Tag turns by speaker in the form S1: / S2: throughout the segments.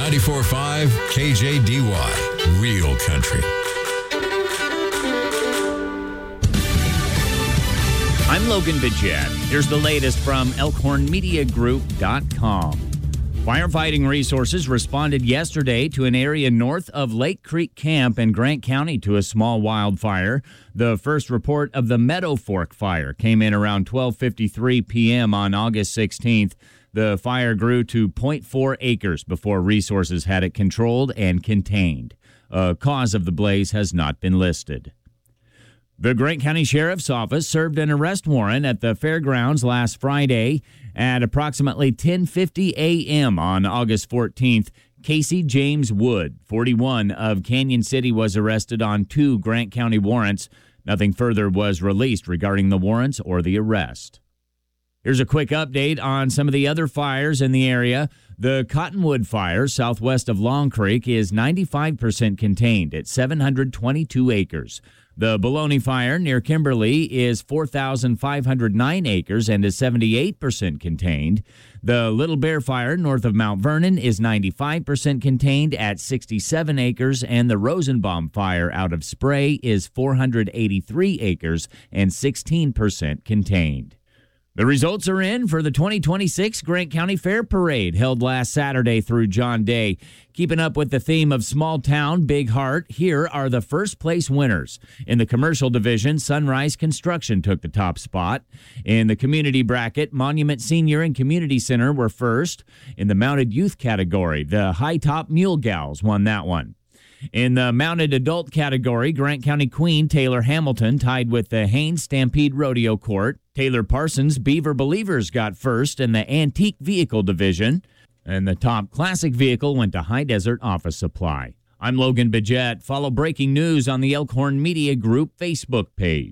S1: 94.5 KJDY, Real Country.
S2: I'm Logan Bidget. Here's the latest from ElkhornMediaGroup.com. Firefighting resources responded yesterday to an area north of Lake Creek Camp in Grant County to a small wildfire. The first report of the Meadow Fork fire came in around 12:53 p.m. on August 16th. The fire grew to 0.4 acres before resources had it controlled and contained. A cause of the blaze has not been listed. The Grant County Sheriff's Office served an arrest warrant at the fairgrounds last Friday at approximately 10:50 a.m. on August 14th. Casey James Wood, 41, of Canyon City, was arrested on 2 Grant County warrants. Nothing further was released regarding the warrants or the arrest. Here's a quick update on some of the other fires in the area. The Cottonwood Fire, southwest of Long Creek, is 95% contained at 722 acres. The Baloney Fire near Kimberly is 4,509 acres and is 78% contained. The Little Bear Fire north of Mount Vernon is 95% contained at 67 acres, and the Rosenbaum Fire out of Spray is 483 acres and 16% contained. The results are in for the 2026 Grant County Fair Parade held last Saturday through John Day. Keeping up with the theme of small town, big heart, here are the first place winners. In the commercial division, Sunrise Construction took the top spot. In the community bracket, Monument Senior and Community Center were first. In the mounted youth category, the High Top Mule Gals won that one. In the mounted adult category, Grant County Queen Taylor Hamilton tied with the Haines Stampede Rodeo Court. Taylor Parsons Beaver Believers got first in the antique vehicle division. And the top classic vehicle went to High Desert Office Supply. I'm Logan Bidget. Follow breaking news on the Elkhorn Media Group Facebook page.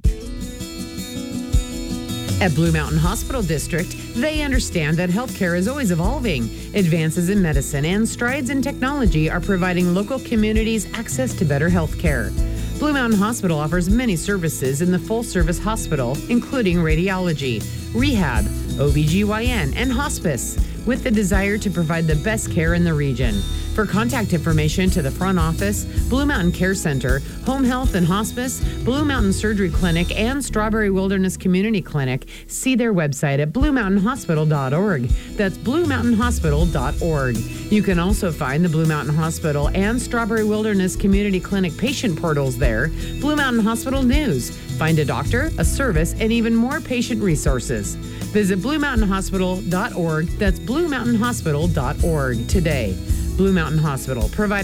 S3: At Blue Mountain Hospital District, they understand that healthcare is always evolving. Advances in medicine and strides in technology are providing local communities access to better healthcare. Blue Mountain Hospital offers many services in the full-service hospital, including radiology, rehab, OBGYN, and hospice, with the desire to provide the best care in the region. For contact information to the front office, Blue Mountain Care Center, Home Health and Hospice, Blue Mountain Surgery Clinic, and Strawberry Wilderness Community Clinic, see their website at bluemountainhospital.org. That's bluemountainhospital.org. You can also find the Blue Mountain Hospital and Strawberry Wilderness Community Clinic patient portals there. Blue Mountain Hospital News. Find a doctor, a service, and even more patient resources. Visit bluemountainhospital.org. That's bluemountainhospital.org today. Blue Mountain Hospital, providing